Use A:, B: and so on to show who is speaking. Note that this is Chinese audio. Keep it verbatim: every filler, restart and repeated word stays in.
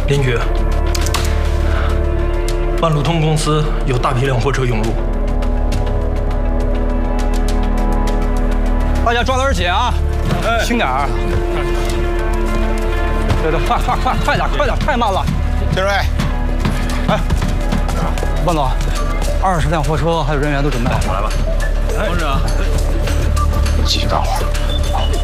A: 林局，万路通公司有大批量货车涌入，
B: 大家抓点紧啊！哎，轻点儿。对对，快快快快点快点，太慢了。
C: 金瑞，
B: 哎，万总，二十辆货车还有人员都准备好了，来吧。
D: 同志啊，
C: 继续干活。